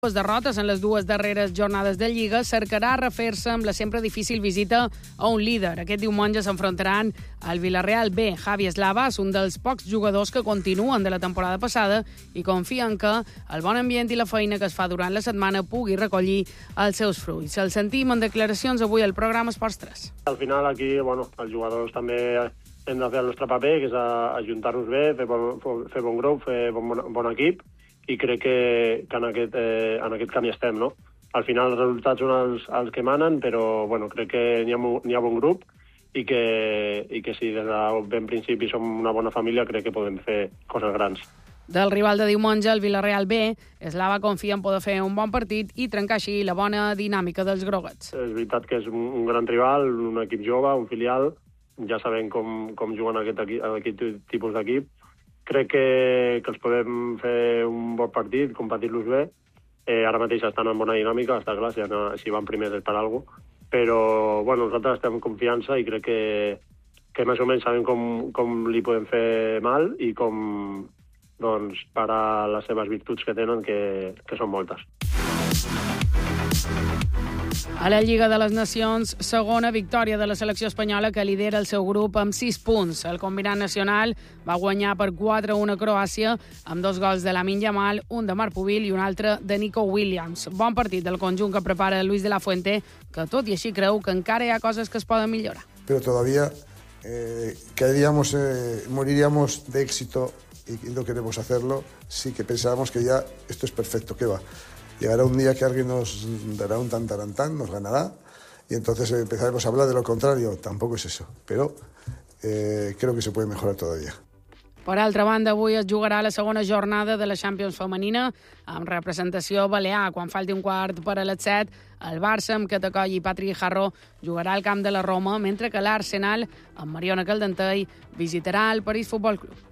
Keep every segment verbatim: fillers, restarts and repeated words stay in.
Les derrotes en les dues darreres jornades de Lliga cercarà refer-se amb la sempre difícil visita a un líder. Aquest diumenge s'enfrontaran al Villarreal B. Javi Eslava és un dels pocs jugadors que continuen de la temporada passada i confien que el bon ambient i la feina que es fa durant la setmana pugui recollir els seus fruits. El sentim en declaracions avui al programa Esports tres. Al final aquí, bueno, els jugadors també hem de fer el nostre paper, que és ajuntar-nos bé, fer bon, fer bon grup, fer bon, bon equip, i crec que, que en, aquest, eh, en aquest camí estem, no? Al final els resultats són els, els que manen, però bueno, crec que n'hi ha, n'hi ha bon grup i que, i que si des de ben principi som una bona família, crec que podem fer coses grans. Del rival de diumenge, el Villarreal B, Eslava confia en poder fer un bon partit i trencar així la bona dinàmica dels groguets. És veritat que és un, un gran rival, un equip jove, un filial, ja sabem com, com juguen aquest, aquest tipus d'equip. Crec que, que els podem fer un bon partit, competir-los bé. Eh, ara mateix estan en bona dinàmica, està clar, si, si van primers és per alguna cosa. Però bueno, nosaltres estem en confiança i crec que, que més o menys sabem com, com li podem fer mal i com doncs, parar les seves virtuts que tenen, que, que són moltes. A la Lliga de les Nacions, segona victòria de la selecció espanyola que lidera el seu grup amb sis punts. El combinat nacional va guanyar per quatre a u a Croàcia amb dos gols de Lamine Yamal, un de Marc Pubil i un altre de Nico Williams. Bon partit del conjunt que prepara Luis de la Fuente, que tot i així creu que encara hi ha coses que es poden millorar. Pero todavía eh, caeríamos, eh, moriríamos de éxito y no queremos hacerlo. Sí que pensábamos que ya esto es perfecto, ¿qué va? Llegará un día que alguien nos dará un tan tarantán, nos ganará, y entonces empezaremos a hablar de lo contrario. Tampoco es eso, pero eh, creo que se puede mejorar todavía. Per altra banda, avui es jugarà la segona jornada de la Champions femenina amb representació balear. Quan falti un quart per a les set, el Barça, amb Catacoll i Patrick Jarró, jugarà al camp de la Roma, mentre que l'Arsenal, amb Mariona Caldentey, visitarà el París Futbol Club.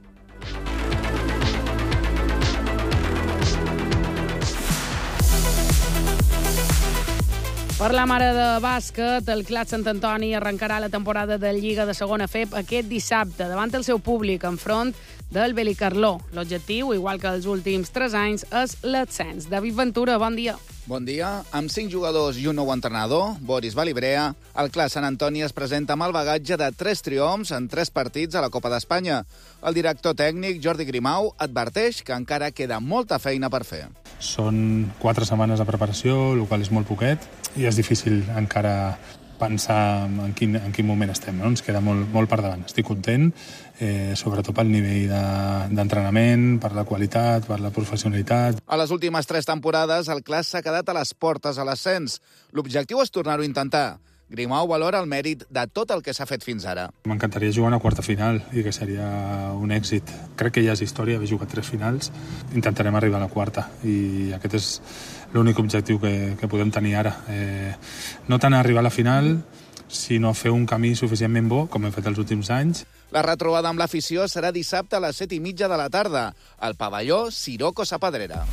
Per la mare de bàsquet, el Clat Sant Antoni arrencarà la temporada de Lliga de segona F E P aquest dissabte davant el seu públic enfront del Belicarló. L'objectiu, igual que els últims tres anys, és l'ascens. David Ventura, bon dia. Bon dia. Amb cinc jugadors i un nou entrenador, Boris Balibrea, el Clat Sant Antoni es presenta amb el bagatge de tres triomfs en tres partits a la Copa d'Espanya. El director tècnic, Jordi Grimau, adverteix que encara queda molta feina per fer. Són quatre setmanes de preparació, el qual és molt poquet, i és difícil encara pensar en quin, en quin moment estem, no? Ens queda molt, molt per davant. Estic content, eh, sobretot pel nivell de, d'entrenament, per la qualitat, per la professionalitat. A les últimes tres temporades, el Clas s'ha quedat a les portes a l'ascens. L'objectiu és tornar-ho a intentar. Grimau valora el mèrit de tot el que s'ha fet fins ara. M'encantaria jugar una quarta final i que seria un èxit. Crec que ja és història haver jugat tres finals. Intentarem arribar a la quarta i aquest és l'únic objectiu que, que podem tenir ara. Eh, no tant arribar a la final, sinó fer un camí suficientment bo, com hem fet els últims anys. La retrobada amb l'afició serà dissabte a les set i mitja de la tarda, al pavelló Sirocco Sapadrera.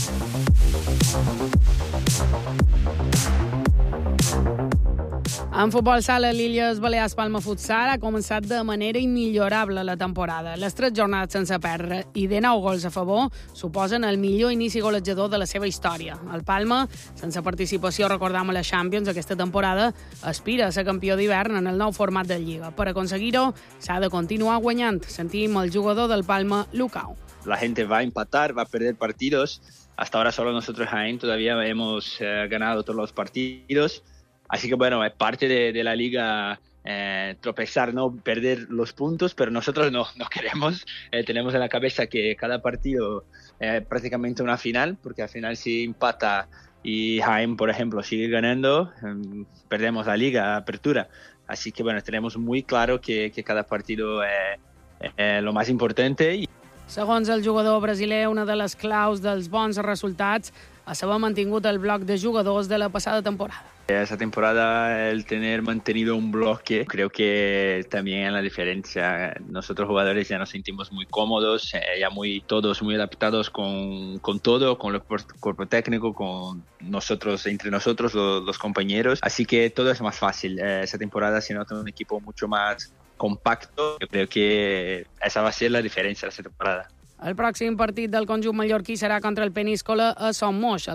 En futbol sala, l'Illes Balears Palma Futsal ha començat de manera immillorable la temporada. Les tres jornades sense perdre i de nou gols a favor suposen el millor inici golejador de la seva història. El Palma, sense participació, recordam, a la Champions aquesta temporada, aspira a ser campió d'hivern en el nou format de Lliga. Per aconseguir-ho, s'ha de continuar guanyant. Sentim el jugador del Palma, Lucao. La gente va a empatar, va a perder partidos. Hasta ahora solo nosotros, Jaén, todavía hemos eh, ganado todos los partidos. Así que bueno, es parte de, de la liga eh, tropezar, no perder los puntos, pero nosotros no, no queremos. Eh, tenemos en la cabeza que cada partido es eh, prácticamente una final, porque al final si empata y Jaén, por ejemplo, sigue ganando, eh, perdemos la liga, apertura. Así que bueno, tenemos muy claro que, que cada partido es eh, eh, lo más importante. Y... Segons el jugador brasiler, una de les claus dels bons resultats és haver mantingut el bloc de jugadors de la passada temporada. Esa temporada, el tener mantenido un bloque, creo que también es la diferencia. Nosotros jugadores ya nos sentimos muy cómodos, eh, ya muy todos muy adaptados con, con todo, con el cuerpo técnico, con nosotros, entre nosotros, los, los compañeros. Así que todo es más fácil. Eh, esa temporada se nota un equipo mucho más compacto. Yo creo que esa va a ser la diferencia de esta temporada. El pròxim partit del conjunt mallorquí serà contra el Peníscola a Son Moix.